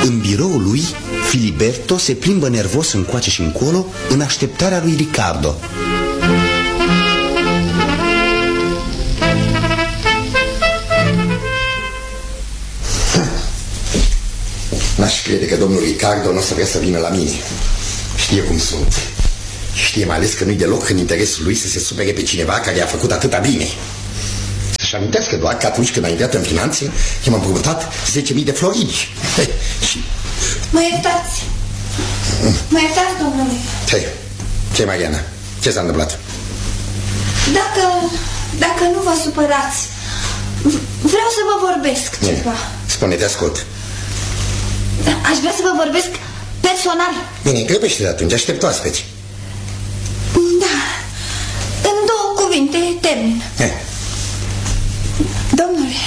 În biroul lui, Filiberto se plimbă nervos încoace și încolo în așteptarea lui Ricardo. N-aș crede că domnul Ricardo nu o să vrea să vină la mine. Știe cum sunt. Știe mai ales că nu-i deloc în interesul lui să se supere pe cineva care a făcut atâta bine. Să-și amintească doar că atunci când a intrat în finanțe, i-am împrumutat 10.000 de florini. Și... Mă iertați. Mă iertați, domnule. Ce, Mariana? Ce s-a întâmplat? Dacă nu vă supărați, vreau să vă vorbesc ceva. Spune, te ascult. Aș vrea să vă vorbesc personal. Bine, grăbește de atunci, aștept oaspeți. Da, în 2 cuvinte termin. Domnule,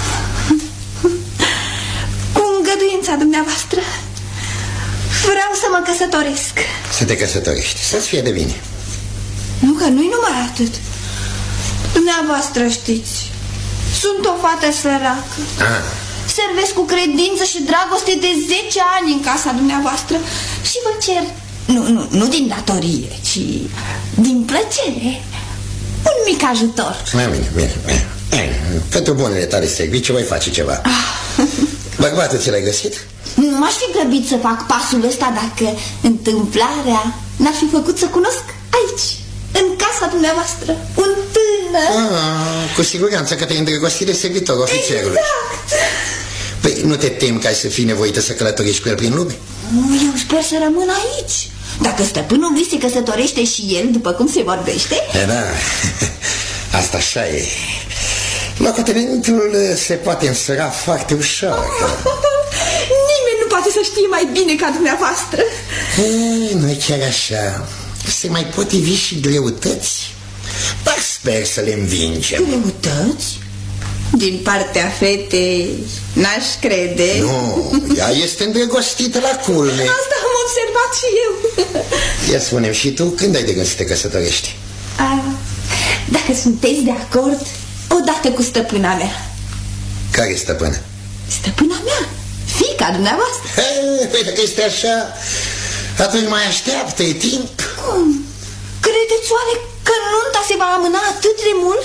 cu îngăduința dumneavoastră, vreau să mă căsătoresc. Să te căsătorești, să-ți fie de bine. Nu, că nu-i numai atât. Dumneavoastră știți, sunt o fată săracă. Servesc cu credință și dragoste de 10 ani în casa dumneavoastră și vă cer, nu din datorie, ci din plăcere, un mic ajutor. Bine. Pentru bunele tale servicii voi face ceva. Bărbatul ți l-ai găsit? Nu m-aș fi grăbit să fac pasul ăsta dacă întâmplarea n-ar fi făcut să cunosc aici, în casa dumneavoastră, un tânăr. Cu siguranță că te-ai îndrăgostit de servitorul ofițerului. Exact. Păi nu te temi că ai să fii nevoită să călătorești cu el prin lume? Eu sper să rămân aici. Dacă stăpânul lui se căsătorește și el, după cum se vorbește. Da, asta așa e. Locotenentul se poate însăra foarte ușor. Nimeni nu poate să știe mai bine ca dumneavoastră. Nu-i chiar așa. Se mai potrivi și greutăți, dar sper să le învingem. Greutăți? Din partea fetei n-aș crede. Nu, ea este îndrăgostită la culme. Asta am observat și eu. Ia spune-mi și tu, când ai de gând să te căsătorești? Dacă sunteți de acord, odată cu stăpâna mea. Care stăpână? Stăpâna mea, fiica dumneavoastră. Păi dacă este așa, atunci mai așteaptă, e timp. Cum? Credeți oare că nunta se va amâna atât de mult?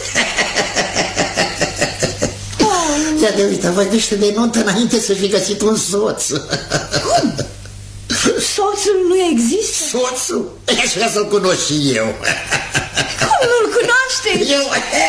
Ia de uite, vorbește de nuntă înainte să fi găsit un soț. Cum? Soțul nu există? Soțul? Aș vrea să-l cunosc și eu. Cum nu-l cunoașteți? Eu?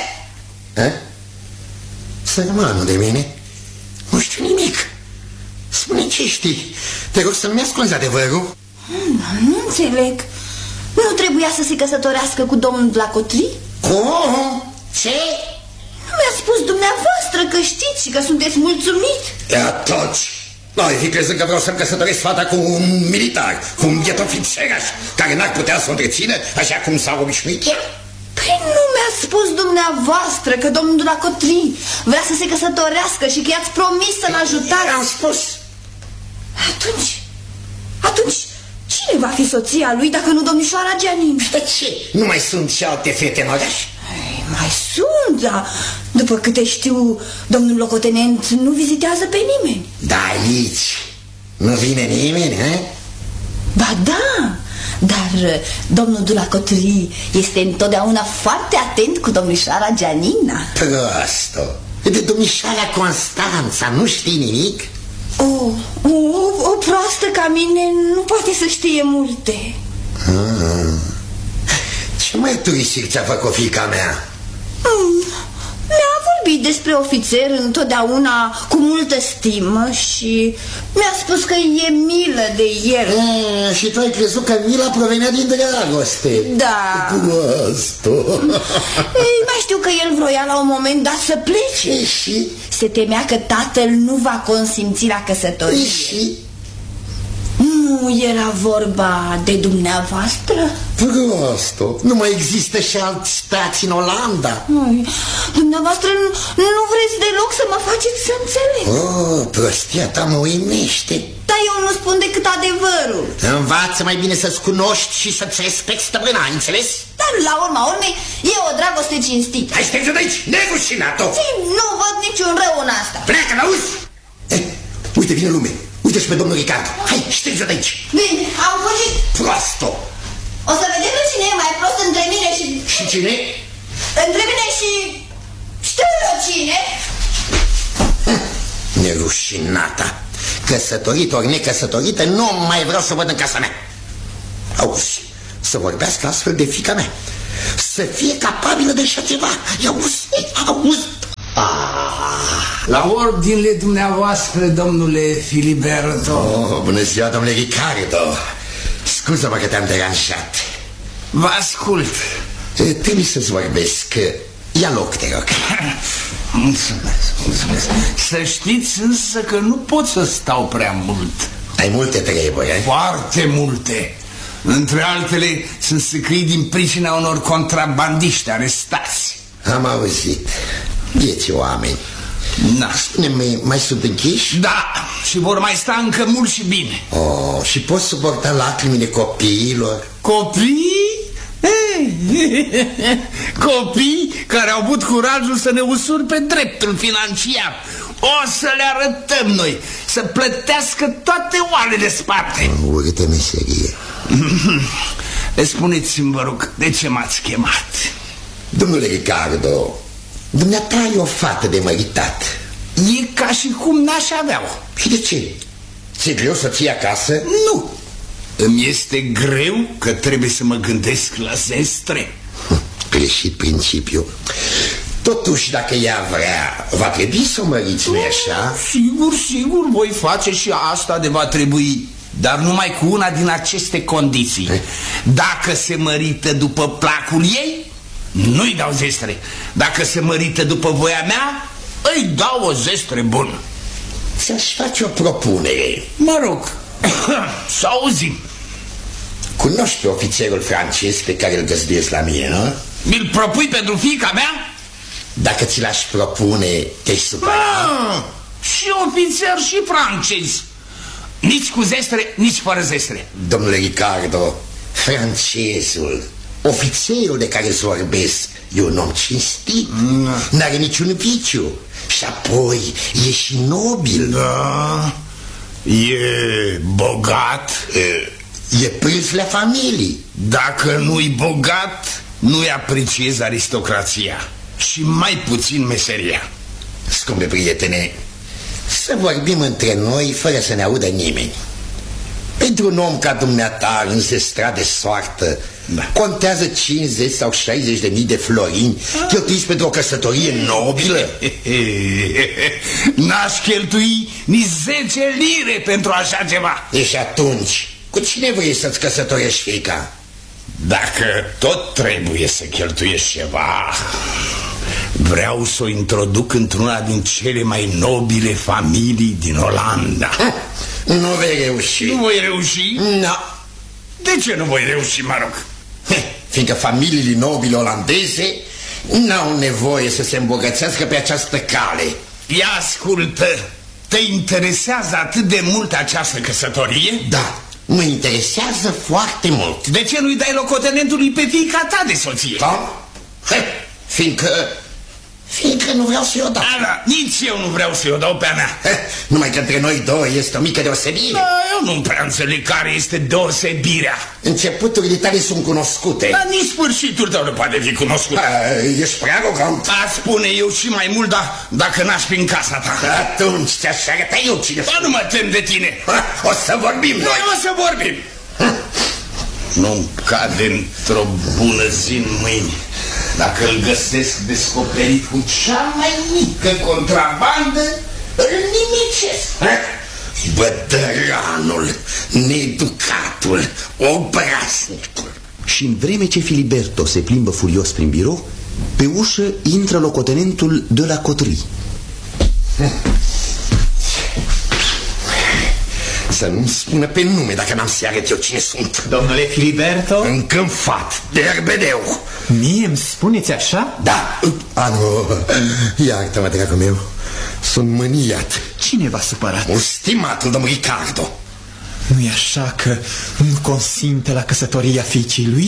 Sărmanul de mine, nu știu nimic. Spune ce știi. Te rog să-mi ascunzi adevărul. Nu înțeleg. Nu trebuia să se căsătorească cu domnul Vlacotri? Cum? Ce? Mi-a spus dumneavoastră că știți și că sunteți mulțumit. Atunci, n-ai fi crezând că vreau să-mi căsătoresc fata cu un militar, cu un bietofițeraș, care n-ar putea să o întrețină așa cum s-a obișnuit ea? Păi nu mi-a spus dumneavoastră că domnul Vlacotri vrea să se căsătorească și că i-ați promis să-l ajutați? Am spus. Atunci, cine va fi soția lui dacă nu domnișoara Gianin? De ce? Nu mai sunt și alte fete în oraș? Mai sunt, dar după câte știu, domnul locotenent nu vizitează pe nimeni. Da, aici nu vine nimeni, he? Ba da, dar domnul Dulacotri este întotdeauna foarte atent cu domnișoara Gianina. Prosto, de domnișoara Constanța nu știi nimic? O proastă ca mine nu poate să știe multe. Ce mărturisiri ți-a făcut fiica mea? Mi-a vorbit despre ofițer întotdeauna cu multă stimă și mi-a spus că e milă de el. Și tu ai crezut că mila provenea din dragoste? Da. Prosto. Mai știu că el vroia la un moment dat să plece. Și? Se temea că tatăl nu va consimți la căsătorie. Și? Nu era vorba de dumneavoastră? Prosto, nu mai există și alți stați în Olanda. Dumneavoastră nu vreți deloc să mă faceți să înțeleg. Prostia ta mă uimește. Dar eu nu spun decât adevărul. Învață mai bine să-ți cunoști și să-ți respecti stăpâna, ai înțeles? Dar la urma urmei e o dragoste cinstită. Hai, șterge de aici, nerușinat-o! Nu văd niciun rău în asta. Pleacă, n-auzi? Uite, vine lume. Uite-și pe domnul Ricardo. Hai, șterge-o de aici. Bine, am fugit. Prosto. O să vedem cine e mai prost între mine și... Și cine? Între mine și... Știu eu cine. Nerușinata. Căsătorită ori necăsătorită, nu mai vreau să văd în casa mea. Auzi, să vorbească astfel de fiica mea, să fie capabilă de așa ceva. Auzi. La ordinele dumneavoastră, domnule Filiberto. Bună ziua, domnule Ricardo. Scuză-mă că te-am deranjat. Vă ascult. Trebuie să-ți vorbesc. Ia loc, te rog. Mulțumesc. Să știți însă că nu pot să stau prea mult. Ai multe treburi, eh? Foarte multe. Între altele, sunt săcăit din pricina unor contrabandiști arestați. Am auzit. Vieți oameni. Spune-mi, mai sunt închiși? Da, și vor mai sta încă mult și bine. Și poți suporta lacrimile copiilor? Copii? Copii care au avut curajul să ne usurpe dreptul financiar. O să le arătăm noi, să plătească toate oalele sparte. Urâtă meserie. Spuneți-mi, vă rog, de ce m-ați chemat? Domnule Ricardo, dumneata ai o fată de măritat. E ca și cum n-aș avea-o. Și de ce? Ți-e greu să ții acasă? Nu. Îmi este greu că trebuie să mă gândesc la zestre. Greșit principiu. Totuși, dacă ea vrea, va trebui să o măriți, nu-i așa? Sigur, voi face și asta de va trebui. Dar numai cu una din aceste condiții. Dacă se mărită după placul ei, nu-i dau zestre. Dacă se mărită după voia mea, îi dau o zestre bună. Ți-aș face o propunere. Mă rog, să auzim. Cunoști pe ofițerul francez pe care îl găzduiesc la mine, nu? Mi-l propui pentru fiica mea? Dacă ți l-aș propune, te-ai supăra? Și ofițer și francez. Nici cu zestre, nici fără zestre. Domnule Ricardo, francezul, ofițerul de care îți vorbesc, e un om cinstit, n-are niciun viciu. Și apoi e și nobil. Da. E bogat. E prins la familii. Dacă nu-i bogat, nu-i apreciez aristocrația și mai puțin meseria. Scumpe prietene, să vorbim între noi fără să ne audă nimeni. Pentru un om ca dumneata, înzestrat de soartă, contează 50 sau 60 de mii de florini cheltuiți pentru o căsătorie nobilă? N-aș cheltui nici 10 lire pentru așa ceva. Și atunci, cu cine vrei să-ți căsătorești fiica? Dacă tot trebuie să cheltuiești ceva, vreau să o introduc într-una din cele mai nobile familii din Olanda. Nu vei reuși. Nu voi reuși? Nu. De ce nu voi reuși, mă rog? Fiindcă familiile nobile olandeze n-au nevoie să se îmbogățească pe această cale. Ia ascultă, te interesează atât de mult această căsătorie? Da, mă interesează foarte mult. De ce nu-i dai locotenentului pe fiica ta de soție? Da? Fiindcă nu vreau să-i o dau. Da, nici eu nu vreau să-i o dau pe a mea. Numai că între noi doi este o mică deosebire. Da, eu nu prea înțeleg care este deosebirea. Începuturile tale sunt cunoscute. Dar nici sfârșitul tău nu poate fi cunoscut. Ești prea arogant. Spune eu și mai mult, dacă n-aș fi în casa ta. Atunci ți-aș arăta eu cine. Nu mă tem de tine. O să vorbim noi. O să vorbim. Nu-mi cade într-o bună zi în mâini dacă îl găsesc descoperit cu cea mai mică contrabandă, îl nimicesc. Bădăranul, needucatul, obraznicul. Și în vreme ce Filiberto se plimbă furios prin birou, pe ușă intră locotenentul de la Cotry. Să nu-mi spună pe nume dacă n-am să arăt eu cine sunt. Domnule Filiberto? Încânfat, derbedeu. Mie îmi spuneți așa? Da. Nu, iartă-mă, dragul meu, sunt mâniat. Cine v-a supărat? Stimatul domnul Ricardo. Nu-i așa că nu consimte la căsătoria fiicii lui?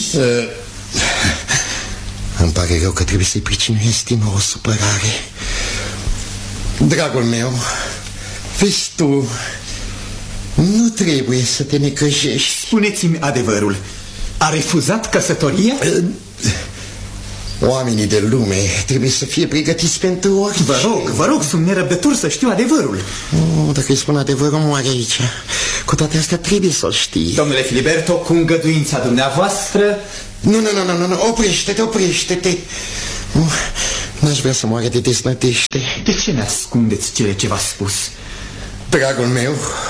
Îmi pare rău că trebuie să-i pricinuiesc din nou o supărare. Dragul meu, vezi tu, Nu trebuie să te necăjești. Spuneți-mi adevărul. A refuzat căsătoria? Oamenii de lume trebuie să fie pregătiți pentru orice. Vă rog, sunt nerăbdător să știu adevărul. Dacă îi spun adevărul, moare aici. Cu toate astea trebuie să-l știi. Domnule Filiberto, cu îngăduința dumneavoastră... Nu, oprește-te. N-aș vrea să moară de deznădejde. De ce ne-ascundeți cele ce v-a spus? Dragul meu,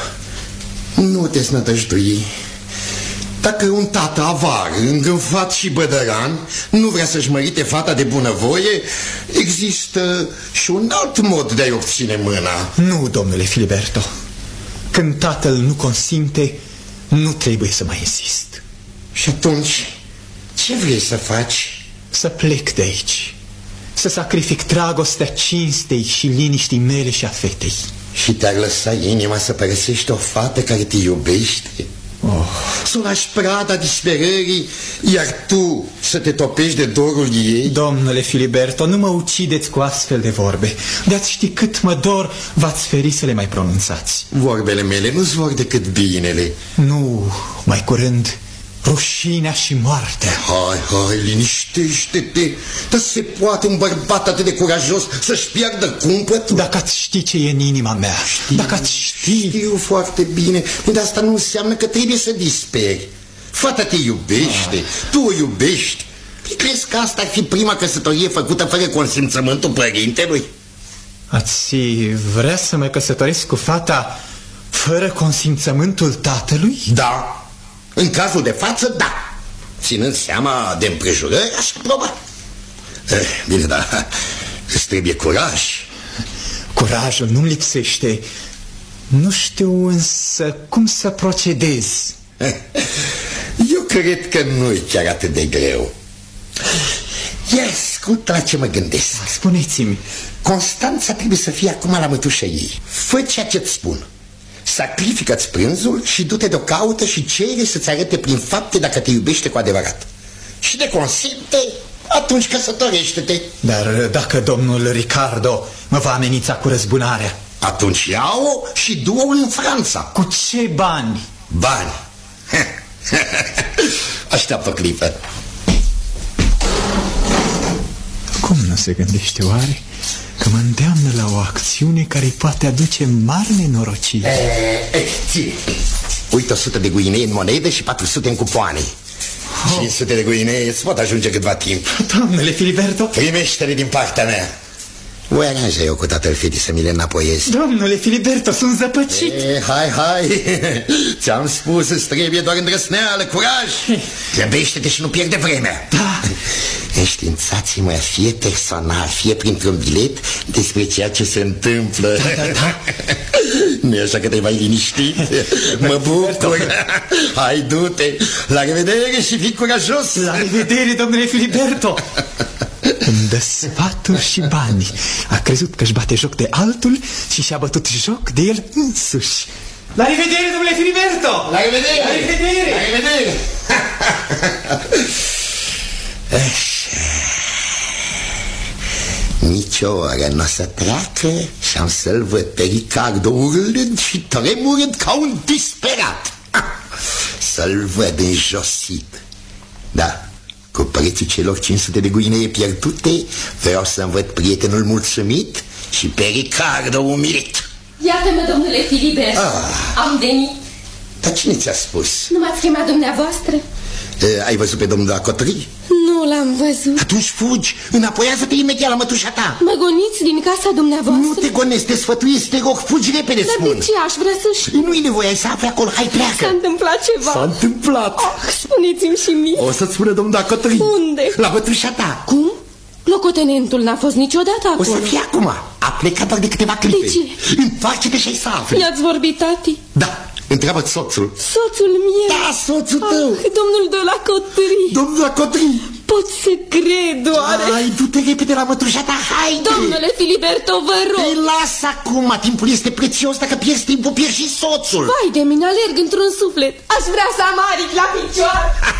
nu deznădăjdui. Dacă un tată avar, îngânfat și bădăran nu vrea să-și mărite fata de bunăvoie, există și un alt mod de a-i obține mâna. Nu, domnule Filiberto. Când tatăl nu consimte, nu trebuie să mai insist. Și atunci, ce vrei să faci? Să plec de aici. Să sacrific dragostea cinstei și liniștii mele și a fetei. Și te-ar lăsa inima să părăsești o fată care te iubește? Să o lași prada disperării, iar tu să te topești de dorul ei? Domnule Filiberto, nu mă ucideți cu astfel de vorbe. De-ați ști cât mă dor, v-ați feri să le mai pronunțați. Vorbele mele nu-ți vor decât binele. Nu, mai curând rușinea și moartea. Hai, liniștește-te. Dar se poate un bărbat atât de curajos să-și piardă cumpătul? Dacă ați ști ce e în inima mea. Dacă ați ști... Știu foarte bine, dar asta nu înseamnă că trebuie să disperi. Fata te iubește, tu o iubești. Crezi că asta ar fi prima căsătorie făcută fără consimțământul părintelui? Ați vrea să mă căsătoresc cu fata fără consimțământul tatălui? Da. În cazul de față, da. Ținând seama de împrejurări, aș aproba. Bine, dar îți trebuie curaj. Curajul nu-mi lipsește. Nu știu însă cum să procedez. Eu cred că nu e chiar atât de greu. Ia ascultă la ce mă gândesc. Spuneți-mi. Constanța trebuie să fie acum la mătușă ei. Fă ceea ce-ți spun. Sacrifică-ți prânzul și du-te de-o caută și cere să-ți arate prin fapte dacă te iubește cu adevărat. Și de consimte, atunci căsătorește-te. Dar dacă domnul Ricardo mă va amenința cu răzbunarea? Atunci ia-o și du-o în Franța. Cu ce bani? Bani. Așteaptă o clipă. Cum nu se gândește oare că mă îndeamnă la o acțiune care îi poate aduce mari nenorocire? Ține. Uite 100 de guinei în monede și 400 în cupoane. 500 de guinei îți pot ajunge câtva timp. Domnule Filiberto, primește-le din partea mea. Voi aranja eu cu tatăl fetei să mi le înapoiez. Domnule Filiberto, sunt zăpăcit. Hai. Ți-am spus, îți trebuie doar îndrăsneală, curaj. Grăbește-te și nu pierde vremea. Da. Înștiințați-mă fie personal, fie printr-un bilet despre ceea ce se întâmplă. Da. Nu e așa că te mai liniștit? Mă bucur. Hai, du-te. La revedere și fii curajos. La revedere, domnule Filiberto. Îmi dă sfaturi și bani. A crezut că își bate joc de altul și și-a bătut joc de el însuși. La revedere, domnule Filiberto! La revedere! La revedere! La revedere! Nici o oră n-o să treacă și am să-l văd pe Ricardo urlând și tremurând ca un disperat. Să-l văd înjosit. Da, cu prețul celor 500 de guinee pierdute, vreau să-mi văd prietenul mulțumit și pe Ricardo umilit. Iată-mă, domnule Filiberto, am venit. Dar cine ți-a spus? Nu m-ați chemat dumneavoastră? Ai văzut pe domnul Acotri? Nu l-am văzut. Atunci fugi, înapoiază-te imediat la mătușa ta. Mă goniți din casa dumneavoastră? Nu te gonesc, te sfătuiesc, te rog, fugi repede, dar spun. de ce aș vrea să știu? Nu-i nevoie, ai să afli acolo, hai, pleacă. S-a întâmplat ceva. S-a întâmplat. Spuneți-mi și mie. O să-ți spună domnul Acotri. Unde? La mătușa ta. Cum? Locotenentul n-a fost niciodată acolo. O să fie acum. A plecat doar de câteva clipe. De ce? Întoarce-te și ai să afli. I-ați vorbit, tati? Da, întreabă-ți soțul. Soțul meu? Da, soțul tău. Domnul de la Cotri. Domnul Acotri. Pot să cred, oare? Hai, du-te repede la mătușa ta, haide! Domnule Filiberto, vă rog! Ei, lasă acum, timpul este prețios, dacă pierzi timpul, pierzi și soțul! Vai de mine, alerg într-un suflet! Aș vrea să am aripi la picioare!